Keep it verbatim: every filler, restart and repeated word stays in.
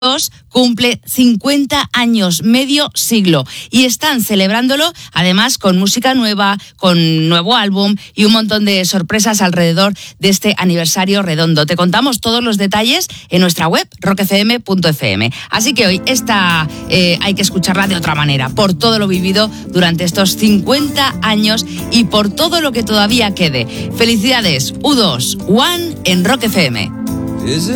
cumple cincuenta años, medio siglo, y están celebrándolo además con música nueva, con nuevo álbum y un montón de sorpresas alrededor de este aniversario redondo. Te contamos todos los detalles en nuestra web rock f m punto f m. Así que hoy esta eh, hay que escucharla de otra manera, por todo lo vivido durante estos cincuenta años y por todo lo que todavía quede. Felicidades, U dos, One en Rock F M.